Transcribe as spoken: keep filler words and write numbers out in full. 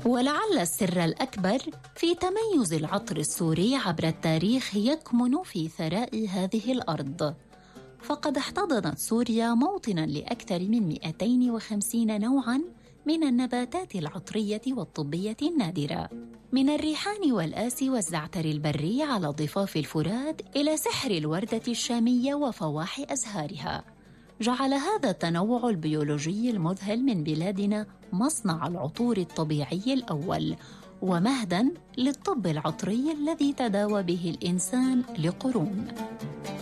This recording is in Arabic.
ولعل السر الأكبر في تميز العطر السوري عبر التاريخ يكمن في ثراء هذه الأرض، فقد احتضنت سوريا موطناً لأكثر من مئتين وخمسين نوعاً من النباتات العطرية والطبية النادرة، من الريحان والآسي والزعتر البري على ضفاف الفرات إلى سحر الوردة الشامية وفواح أزهارها. جعل هذا التنوع البيولوجي المذهل من بلادنا مصنع العطور الطبيعي الأول، ومهداً للطب العطري الذي تداوى به الإنسان لقرون.